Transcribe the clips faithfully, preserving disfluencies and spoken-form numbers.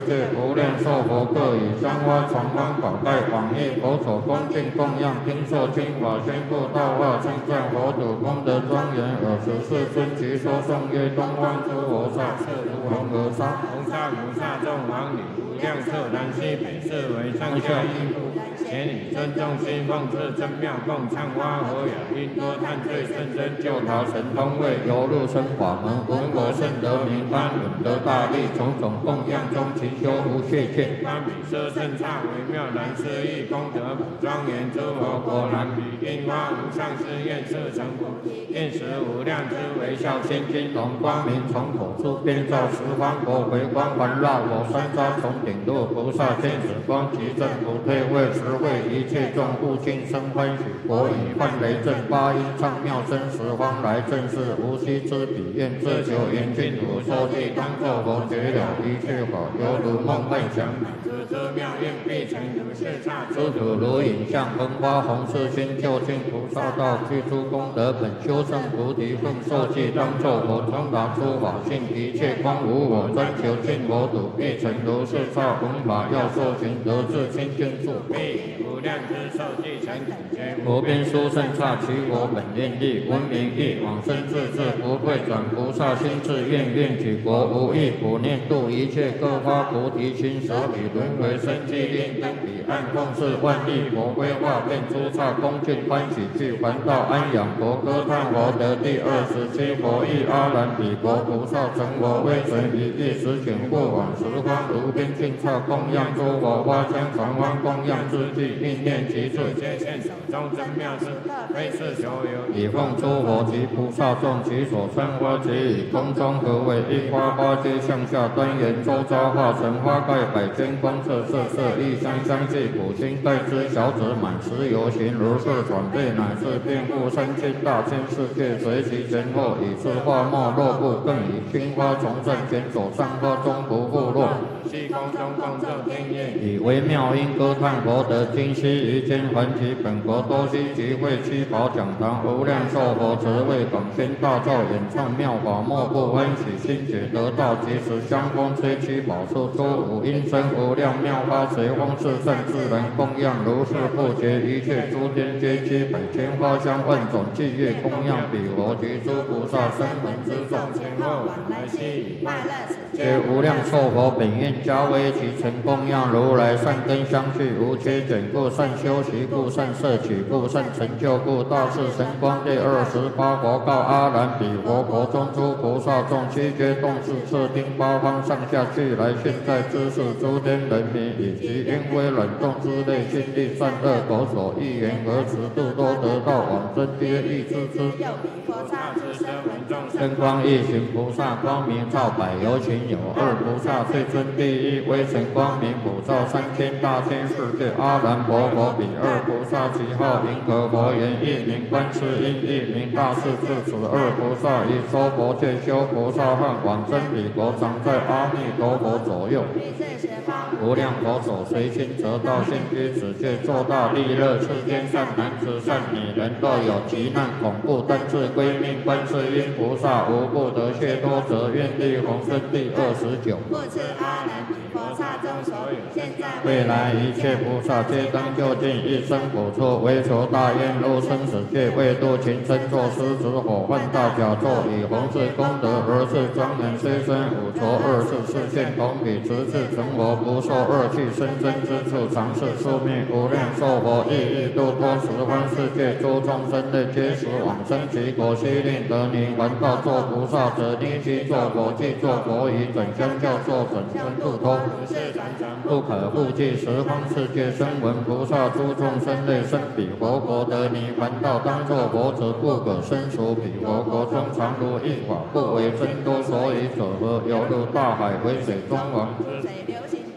界无量寿佛各以香花传方宝盖往诣佛所恭敬供养听受经法宣布道化称赞佛祖功德庄严尔时世尊即说颂曰东方诸佛萨是如恒河沙菩萨菩萨众王女无量寿南西北四维上下一部前以尊重心奉至真妙共唱花和雅音多叹罪甚深救他神通位游入生法门闻我甚得名堪闻得大利种种供养中勤修无懈怠观比舍甚刹微妙难思议功德普庄严诸佛果然比樱花无上誓愿色成佛愿识无量之微笑千金龙光明从口出遍照十方国回光环绕我三匝从顶落菩萨天使光极正不退位实为一切众护尽生欢喜国以梵雷震八音唱妙声十方来正是无息之彼愿自求严净土说地当作佛觉了一切法犹如梦幻想知之妙愿必成如是刹诸土如影像恒花红世心究竟菩萨道具诸功德本修正菩提奉受记当作佛通达诸法性一切光无我专求尽佛土必成如是刹弘法要受行得至清净处必无量之受记成等觉无边殊胜刹其我本愿力闻名义往生自至不退转菩萨心志愿愿举国无异苦念度一切各发菩提心舍彼轮回生机令灯彼岸共事万亿佛规划遍诸刹恭敬欢喜具还道安养佛歌叹佛得第二十七佛意阿难彼国菩萨成佛威神一意实显过往十方如边境刹供养诸佛花香传方供养之际应念其罪皆现手中真妙事非是所有以奉诸佛及菩萨众其所参花皆以空中合为一花花皆向下端严周遭化成花盖百千光色色色异香香气普心盖之小指满持游行如是转变乃至遍覆三千大千世界随其前后以是花末落布更以青花从上前走上花中不复落虚空中共奏听乐以微妙音歌叹佛得今昔于间还其本国多悉集会七宝讲堂无量寿佛慈为广宣大咒演唱妙法莫不欢喜心解得道即时香风吹七宝树诸五音声无量妙法随风四圣自然供养如是不绝一切诸天皆悉百千花香万种伎乐供养彼佛及诸菩萨声闻之众前后往来悉以快乐皆无量寿佛本愿加为其成供养如来善根相续无缺减故善修习故善摄取故善成就故大士神光第二十八佛告阿难彼佛国中诸菩萨众悉皆动是摄听八方上下俱来现在知识诸天人民以及因为冷冻之类心力善恶口所欲言而持度多得道往生皆欲知之菩萨之身闻众身光一行菩萨光明照百有情有二菩萨最尊第一微神光明普照三千大千世界阿难婆佛彼二菩萨其号银河佛言一名观世音一名大势至此二菩萨以说佛戒修菩萨汉往生彼国常在阿弥陀佛左右无量佛手随心得道现居此界作大利乐世间善男子善女人若有急难恐怖但自归命观世音菩萨无不得解脱则愿力宏生第二十九不知阿难彼菩萨中所有现在未来一切菩萨皆当就近一生补处为求大愿入生死界为度群生作狮子火犯大甲座以弘誓功德而是庄严虽身五浊二世视线同彼直至成佛不受恶趣生真之处常是宿命无量寿佛亦欲度脱十方世界诸众生类皆时往生其国悉令得尼还道作菩萨者令其作佛即作佛以准相教作准身度脱不可复计十方世界声闻菩萨诸众生类生彼佛国得尼还道当作佛者不可生属彼佛国中常如一法不为真多所以者何犹如大海为水中王水流行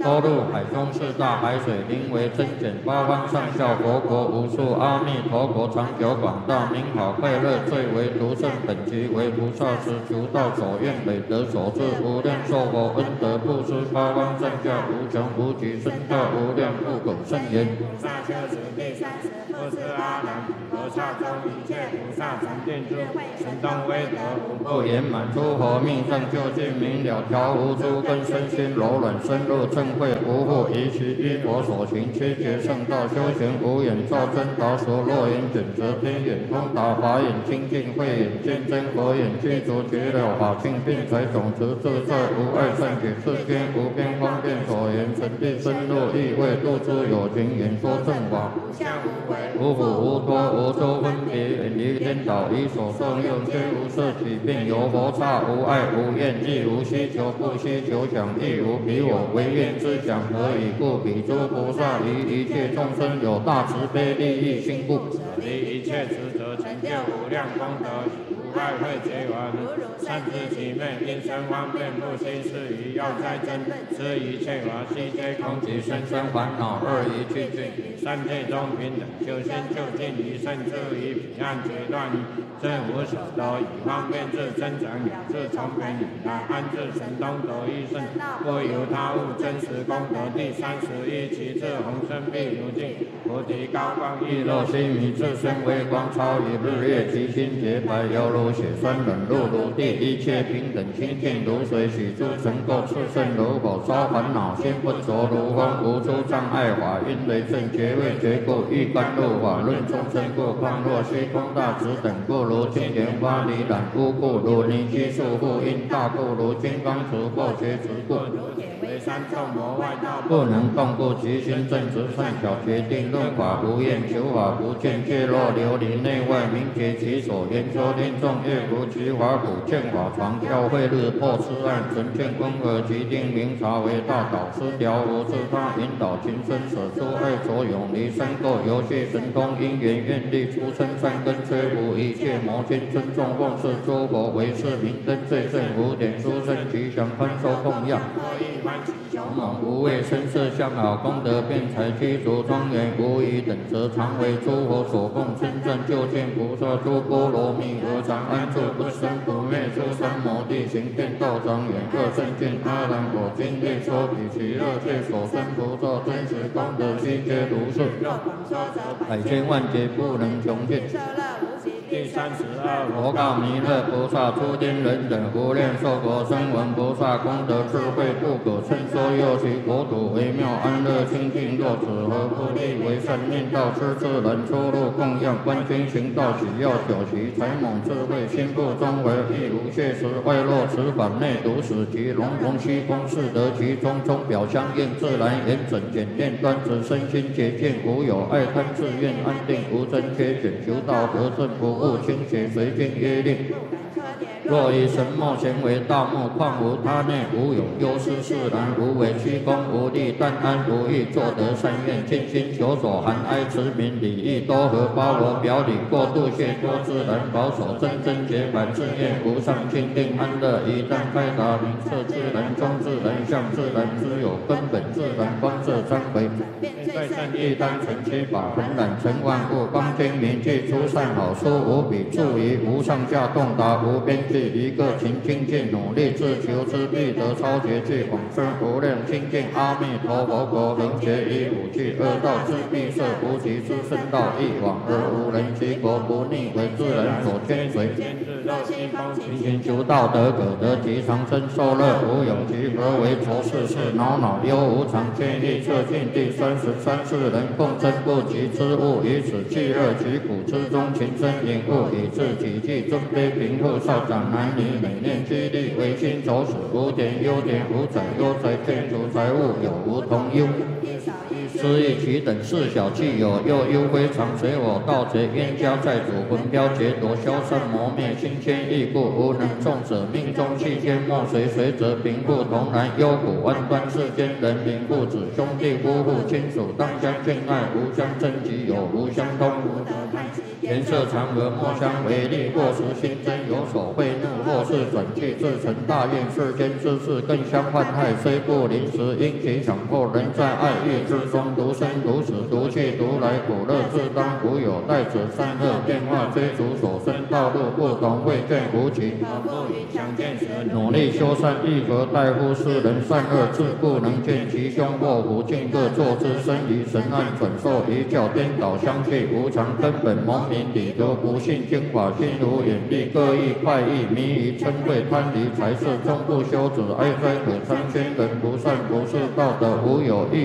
多入海中四大海水，名为增减八方上下佛国无数阿弥陀佛，长久广大，名好快乐，最为独胜，本集为菩萨时求道所愿，累得所致，无量寿佛恩德布施，八方上下无穷无极，深大无量不可胜言。 菩萨修持第三十不是阿难，菩萨中一切菩萨成定智慧，神通威德无不圆满，诸佛命上究竟明了，调伏诸根身心柔软，深入正慧，无复疑其依佛所行，切觉圣道，修行无眼照真达所，若眼准则天眼通达，法眼清净，慧眼见真，佛眼具足绝了法性，并财种子自在，无碍善解，世间无边方便所言，神地深入意味，度诸有情，演说正法， 无相无为， 无苦无多，无周分别，远离颠倒，以所受用，虽无色起并有佛刹，无爱无厌，亦无需求，不需求想，亦无彼我，唯愿之想，何以故？彼诸菩萨于一切众生有大慈悲利益心故， 离一切执着，成就无量功德，无爱会结缘，善知其昧，因生方便，不心是于要哉真，知一切法悉皆空， 及生生烦恼二一去尽， 三界中平等，修心就近于胜处于彼岸决断于正无所得，以方便智增长养智从本以来安置神通得益胜，不由他物真实功德。第三十一其智宏深譬如镜，菩提高光亦若须弥自身微光，超于日月，其心洁白，犹如血栓冷入如地，一切平等清净如水，许诸尘垢炽盛如火，烧烦恼心不着如风，无诸障碍法，因雷震觉位觉故，欲甘露法论众生故，况若虚空大直等故，如金莲花离染污故，如泥须束缚因大故，如金刚持破觉执故， 为三众魔外道不能动故，其心正直善巧，决定论法无厌，求法不见，界若琉璃内外，明觉其所，研究念众越如其法普，见法常教慧日破痴暗，纯见光而即定明察为大导师，调伏自他引导情深，舍诸爱着永离三垢，游戏神通因缘愿力，出生善根，摧伏一切魔心，尊重奉事诸佛为是明灯，最胜无点，殊胜吉祥，宽收供养。勇猛无畏，身色相好，功德辩才，具足庄严，无疑等则常为诸佛所供，真正究竟菩萨诸波罗蜜，何常安住不生不灭，诸三摩地行遍道庄严，各圣见阿难我今日说彼其乐界所生菩萨真实功德悉皆如是，百千万劫不能穷尽。 第三十二佛告弥勒菩萨：诸天人等无量寿佛声闻菩萨功德智慧不可称说，又其国土微妙安乐清净，若此何不立为善念道，痴自然出入供养，观经行道喜要久习，才猛智慧心不中为，亦无谢时外落此法内独使其龙龙虚空是得其中，中表相应自然严整简练端直，身心洁净无有爱贪自愿安定，无真缺卷求道得正不误清洁随经约令。若以神墨咸为大木，况无他内无有忧思释然，无为虚空无力，但安无欲，作得善愿，尽心求所含哀慈悯礼义多和，包罗表里过度谢多自然，保守真真洁白，自愿无上清定安乐，一旦开达明彻自然中自然相自然之有根本自然光色参为。对正义单纯七法，恒染成万物，光精明具出善好书，无比注于无上下洞达，无边际，一个勤精进努力自求之，必得超绝具广深无量清净阿弥陀佛国，能学以武器恶道之必设，无极之圣道一往而无人其国，不逆为自然所牵随。勤勤求道德可得其长生受乐，无有其何为浊世事，恼恼忧无常，见意测尽。第三十三世人共争不及之物，以此气热其苦之中，情深隐悟，以致己计尊卑贫富少长男女，每念激励唯心走死，无点优点无载优载，建筑财物有无同忧。失意其等事小气有，又忧非常，随我盗贼冤家债主，魂飘劫夺，消散磨灭，心牵意故，无能众者命中气天莫随随则贫富同然，忧苦弯端世间人民父子兄弟夫妇亲属，当相敬爱，无相争己有无相通，无得叹息。 颜色常和莫相为力，或时心真有所慧怒，或是转气自成大愿，世间之事更相患害，虽不临时因其强迫，人在爱欲之中独生独死，独去独来，苦乐自当无有，待此善恶变化，追逐所生道路不同，未见无情。 不与相见时， 努力修善，亦何待乎世人善恶自不能见其凶祸福，尽各作之生于神暗，转受一教颠倒相去，无常根本蒙明理得不信经法，心如眼力，各异快意，迷于嗔恚贪离，才是终不修止，哀哉可参宣人不善不是道德无有益。